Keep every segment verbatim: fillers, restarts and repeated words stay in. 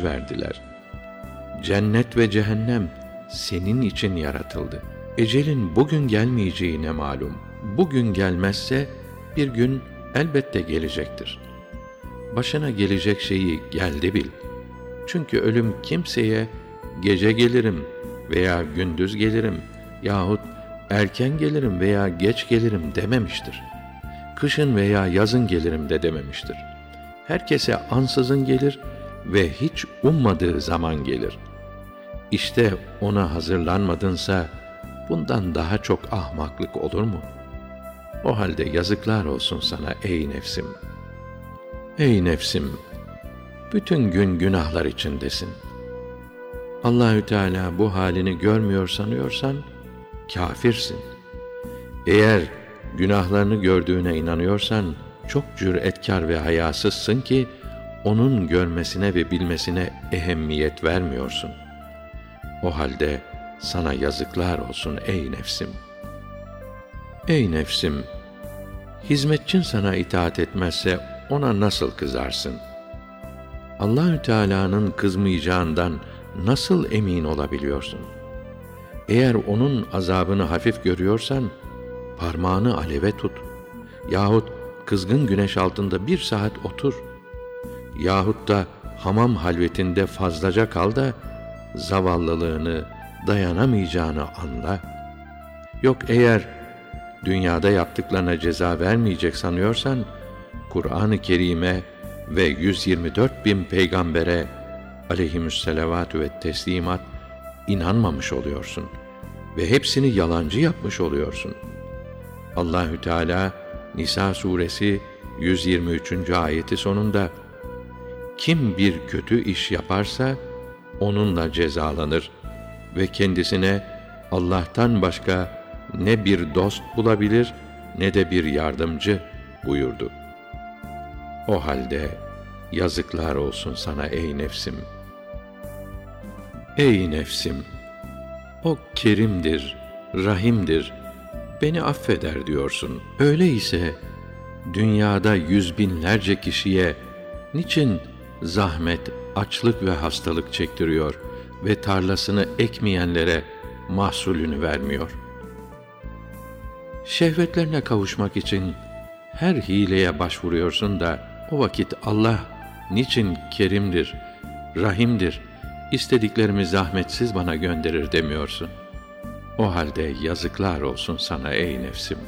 verdiler. Cennet ve cehennem senin için yaratıldı. Ecelin bugün gelmeyeceğine malum. Bugün gelmezse bir gün elbette gelecektir. Başına gelecek şeyi geldi bil. Çünkü ölüm kimseye gece gelirim veya gündüz gelirim yahut erken gelirim veya geç gelirim dememiştir. Kışın veya yazın gelirim de dememiştir. Herkese ansızın gelir ve hiç ummadığı zaman gelir. İşte ona hazırlanmadınsa bundan daha çok ahmaklık olur mu? O halde yazıklar olsun sana ey nefsim. Ey nefsim, bütün gün günahlar içindesin. Allahü Teala bu halini görmüyor sanıyorsan kâfirsin. Eğer günahlarını gördüğüne inanıyorsan çok cüretkar ve hayasızsın ki onun görmesine ve bilmesine ehemmiyet vermiyorsun. O halde sana yazıklar olsun ey nefsim. Ey nefsim, hizmetçin sana itaat etmezse ona nasıl kızarsın? Allahü Teala'nın kızmayacağından nasıl emin olabiliyorsun? Eğer onun azabını hafif görüyorsan parmağını aleve tut. Yahut kızgın güneş altında bir saat otur. Yahut da hamam halvetinde fazlaca kal da zavallılığını, dayanamayacağını anla. Yok eğer dünyada yaptıklarına ceza vermeyecek sanıyorsan, Kur'an-ı Kerim'e ve yüz yirmi dört bin peygambere aleyhimüsselavatü ve teslimat inanmamış oluyorsun ve hepsini yalancı yapmış oluyorsun. Allahü Teala Nisa suresi yüz yirmi üçüncü ayeti sonunda kim bir kötü iş yaparsa onunla cezalanır ve kendisine Allah'tan başka ne bir dost bulabilir ne de bir yardımcı buyurdu. O halde yazıklar olsun sana ey nefsim. Ey nefsim, o kerimdir, rahimdir, beni affeder diyorsun. Öyleyse dünyada yüz binlerce kişiye niçin zahmet, açlık ve hastalık çektiriyor ve tarlasını ekmeyenlere mahsulünü vermiyor? Şehvetlerine kavuşmak için her hileye başvuruyorsun da o vakit Allah niçin kerimdir, rahimdir, istediklerimi zahmetsiz bana gönderir demiyorsun. O halde yazıklar olsun sana ey nefsim.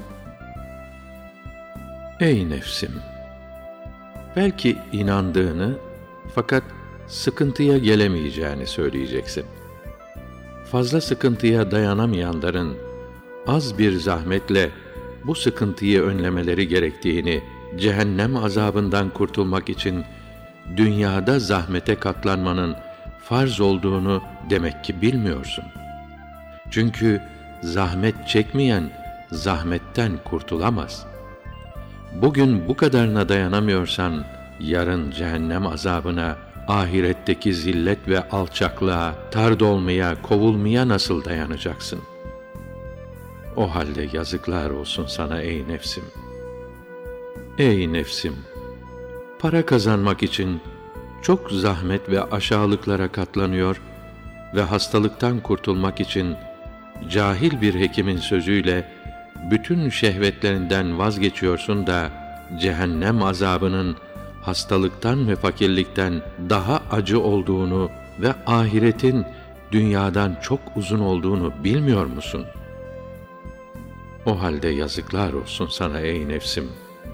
Ey nefsim! Belki inandığını fakat sıkıntıya gelemeyeceğini söyleyeceksin. Fazla sıkıntıya dayanamayanların az bir zahmetle bu sıkıntıyı önlemeleri gerektiğini, cehennem azabından kurtulmak için dünyada zahmete katlanmanın farz olduğunu demek ki bilmiyorsun. Çünkü zahmet çekmeyen zahmetten kurtulamaz. Bugün bu kadarına dayanamıyorsan yarın cehennem azabına, ahiretteki zillet ve alçaklığa, tard olmaya, kovulmaya nasıl dayanacaksın? O halde yazıklar olsun sana ey nefsim. Ey nefsim! Para kazanmak için çok zahmet ve aşağılıklara katlanıyor ve hastalıktan kurtulmak için cahil bir hekimin sözüyle bütün şehvetlerinden vazgeçiyorsun da cehennem azabının hastalıktan ve fakirlikten daha acı olduğunu ve ahiretin dünyadan çok uzun olduğunu bilmiyor musun? O halde yazıklar olsun sana ey nefsim.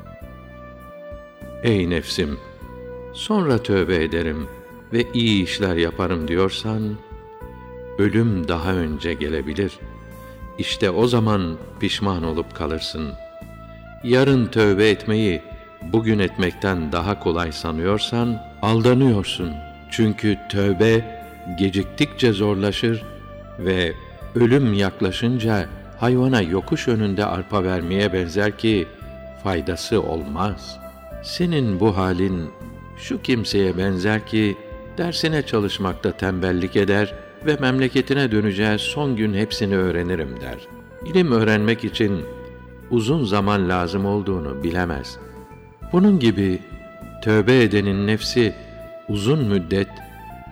Ey nefsim! Sonra tövbe ederim ve iyi işler yaparım diyorsan, ölüm daha önce gelebilir. İşte o zaman pişman olup kalırsın. Yarın tövbe etmeyi bugün etmekten daha kolay sanıyorsan aldanıyorsun. Çünkü tövbe geciktikçe zorlaşır ve ölüm yaklaşınca hayvana yokuş önünde arpa vermeye benzer ki faydası olmaz. Senin bu halin şu kimseye benzer ki dersine çalışmakta tembellik eder ve memleketine döneceği son gün hepsini öğrenirim der. İlim öğrenmek için uzun zaman lazım olduğunu bilemez. Bunun gibi tövbe edenin nefsi uzun müddet